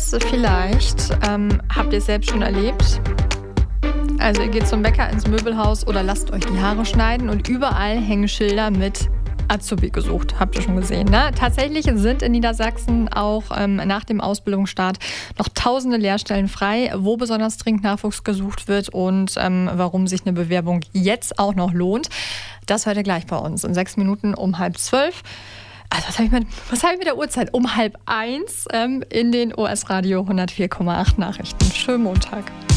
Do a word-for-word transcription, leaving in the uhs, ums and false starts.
vielleicht ähm, habt ihr es selbst schon erlebt. Also ihr geht zum Bäcker ins Möbelhaus oder lasst euch die Haare schneiden und überall hängen Schilder mit Azubi gesucht. Habt ihr schon gesehen, ne? Tatsächlich sind in Niedersachsen auch ähm, nach dem Ausbildungsstart noch tausende Lehrstellen frei, wo besonders dringend Nachwuchs gesucht wird und ähm, warum sich eine Bewerbung jetzt auch noch lohnt. Das hört ihr gleich bei uns in sechs Minuten um halb zwölf. Also was habe ich, mit, was hab ich mit der Uhrzeit? Um halb eins ähm, in den O S Radio hundertvier Komma acht Nachrichten. Schönen Montag.